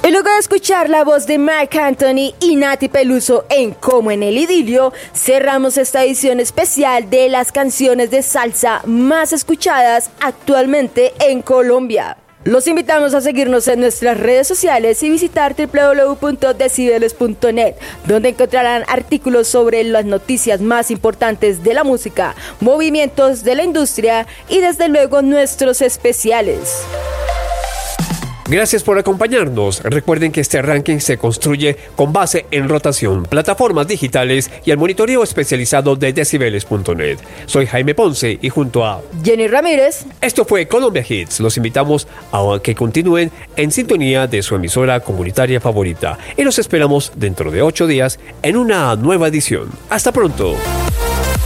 Y luego de escuchar la voz de Marc Anthony y Nati Peluso en Como en el Idilio, cerramos esta edición especial de las canciones de salsa más escuchadas actualmente en Colombia. Los invitamos a seguirnos en nuestras redes sociales y visitar www.decibeles.net, donde encontrarán artículos sobre las noticias más importantes de la música, movimientos de la industria y desde luego nuestros especiales. Gracias por acompañarnos. Recuerden que este ranking se construye con base en rotación, plataformas digitales y el monitoreo especializado de Decibeles.net. Soy Jaime Ponce y junto a Jenny Ramírez, esto fue Colombia Hits. Los invitamos a que continúen en sintonía de su emisora comunitaria favorita y los esperamos dentro de 8 días en una nueva edición. Hasta pronto.